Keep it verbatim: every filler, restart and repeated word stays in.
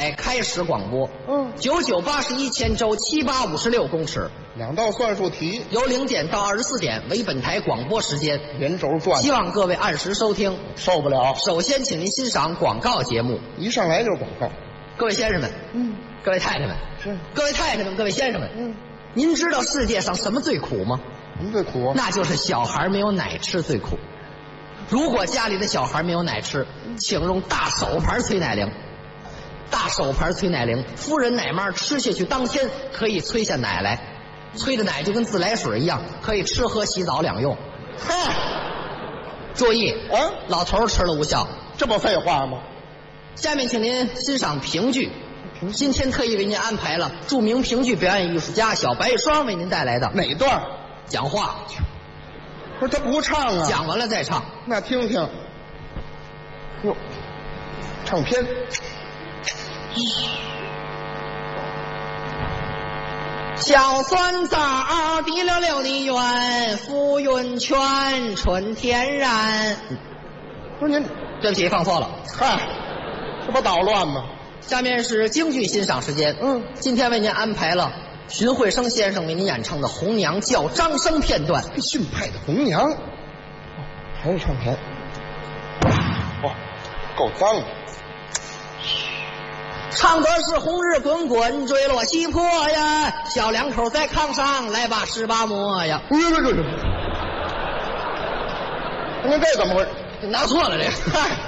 台开始广播。 嗯， 九九八十一千周，七八五十六公尺。 两道算术题， 由零点到二十四点为本台广播时间， 连轴转， 希望各位按时收听。 受不了。 首先，请您欣赏广告节目。 一上来就是广告。 各位先生们， 嗯， 各位太太们， 是， 各位太太们，各位先生们， 嗯， 您知道世界上什么最苦吗？ 什么最苦？ 那就是小孩没有奶吃最苦。如果家里的小孩没有奶吃，请用大手盘催奶铃。大手盘催奶铃，夫人奶妈吃下去当天可以催下奶来，催的奶就跟自来水一样，可以吃喝洗澡两用。 嗨， 注意啊， 老头吃了无效。 这不废话吗？ 下面请您欣赏评剧。今天特意为您安排了著名评剧表演艺术家小白霜为您带来的哪段？ 讲话。 不是他不唱啊？ 讲完了再唱。 那听听。哟，唱片。 小酸枣滴溜溜的圆，福运全纯天然。 不是您， 对不起，放错了。 嗨，这不捣乱吗？ 下面是京剧欣赏时间。 嗯， 今天为您安排了荀慧生先生为您演唱的《红娘叫张生》片段。 训派的红娘，哦，还是唱片。哇，够脏的。 唱的是红日滚滚，坠落西坡呀，小两口在炕上来把十八摸呀。 哎呦呦呦！您这怎么回事？ 拿错了这个。